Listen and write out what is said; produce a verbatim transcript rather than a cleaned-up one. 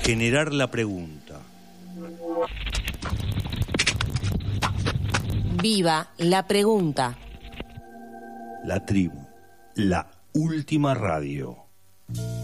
Generar la pregunta. Viva la pregunta. La tribu, la última radio.